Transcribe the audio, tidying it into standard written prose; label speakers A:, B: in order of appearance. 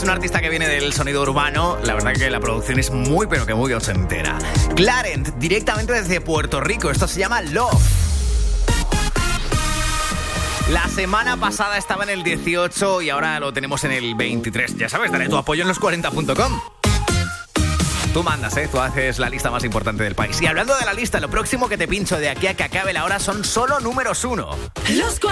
A: un artista que viene del sonido urbano. La verdad que la producción es muy, pero que muy ochentera. Clarent, directamente desde Puerto Rico. Esto se llama Love. La semana pasada estaba en el 18 y ahora lo tenemos en el 23. Ya sabes, dale tu apoyo en los40.com. Tú mandas, tú haces la lista más importante del país. Y hablando de la lista, lo próximo que te pincho de aquí a que acabe la hora son solo números 1.
B: Los